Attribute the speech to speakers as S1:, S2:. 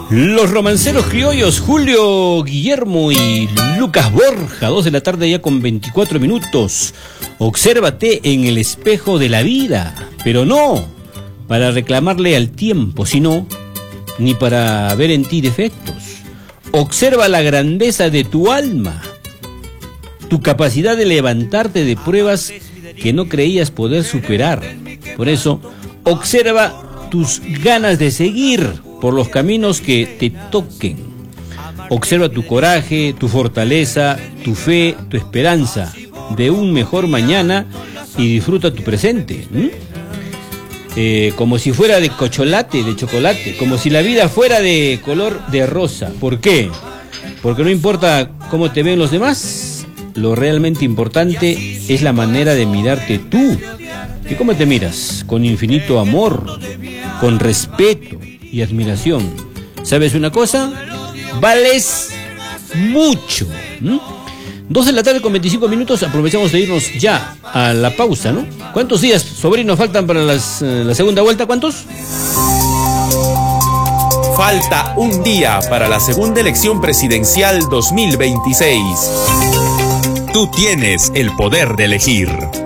S1: Los romanceros criollos Julio, Guillermo y Lucas Borja, 2 de la tarde ya con 24 minutos. Obsérvate en el espejo de la vida, pero no para reclamarle al tiempo, sino ni para ver en ti defectos. Observa la grandeza de tu alma, tu capacidad de levantarte de pruebas que no creías poder superar. Por eso, observa tus ganas de seguir por los caminos que te toquen. Observa tu coraje, tu fortaleza, tu fe, tu esperanza de un mejor mañana y disfruta tu presente. Como si fuera de chocolate, como si la vida fuera de color de rosa. ¿Por qué? Porque no importa cómo te ven los demás, lo realmente importante es la manera de mirarte tú. ¿Y cómo te miras? Con infinito amor, con respeto y admiración. ¿Sabes una cosa? Vales mucho. 2 de la tarde con 25 minutos, aprovechamos de irnos ya a la pausa, ¿no? ¿Cuántos días, sobrinos, faltan para la segunda vuelta? ¿Cuántos?
S2: Falta un día para la segunda elección presidencial 2026. Tú tienes el poder de elegir.